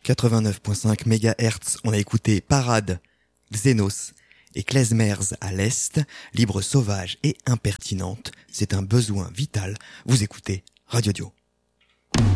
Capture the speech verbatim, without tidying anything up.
quatre-vingt-neuf virgule cinq mégahertz, on a écouté Parade, Xenos et Klezmers à l'Est, libre, sauvage et impertinente. C'est un besoin vital. Vous écoutez Radio Dio.